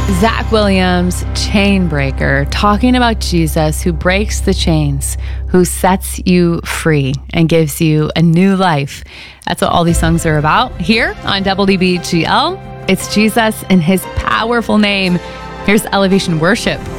Zach Williams, Chain Breaker, talking about Jesus who breaks the chains, who sets you free and gives you a new life. That's what all these songs are about here on WDBGL. It's Jesus in his powerful name. Here's Elevation Worship